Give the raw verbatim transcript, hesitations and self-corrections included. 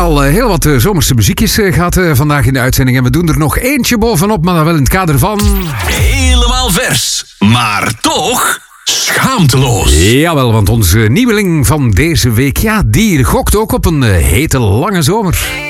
al uh, heel wat uh, zomerse muziekjes uh, gehad uh, vandaag in de uitzending. En we doen er nog eentje bovenop, maar dan wel in het kader van... Helemaal vers, maar toch schaamteloos. Jawel, want onze nieuweling van deze week, ja, die gokt ook op een uh, hete lange zomer.